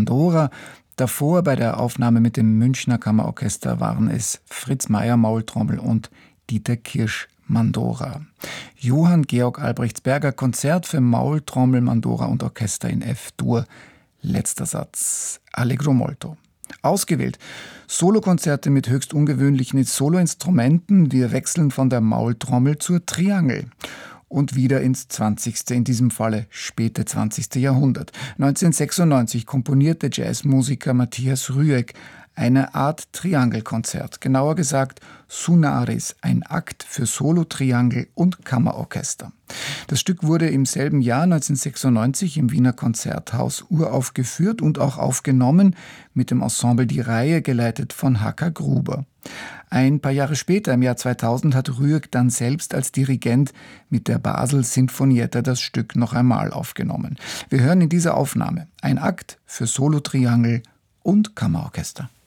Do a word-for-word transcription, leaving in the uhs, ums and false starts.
Mandora. Davor bei der Aufnahme mit dem Münchner Kammerorchester waren es Fritz Meyer Maultrommel und Dieter Kirsch Mandora. Johann Georg Albrechtsberger Konzert für Maultrommel, Mandora und Orchester in F-Dur. Letzter Satz. Allegro molto. Ausgewählt Solokonzerte mit höchst ungewöhnlichen Soloinstrumenten. Wir wechseln von der Maultrommel zur Triangel. Und wieder ins zwanzigste, in diesem Falle späte zwanzigste Jahrhundert. neunzehnhundertsechsundneunzig komponierte Jazzmusiker Matthias Rüegg eine Art Triangelkonzert, genauer gesagt Sonaris, ein Akt für Solo-Triangel und Kammerorchester. Das Stück wurde im selben Jahr neunzehnhundertsechsundneunzig im Wiener Konzerthaus uraufgeführt und auch aufgenommen mit dem Ensemble Die Reihe, geleitet von H K Gruber. Ein paar Jahre später, im Jahr zweitausend, hat Rüegg dann selbst als Dirigent mit der Basel Sinfonietta das Stück noch einmal aufgenommen. Wir hören in dieser Aufnahme ein Akt für Solo-Triangel und Kammerorchester.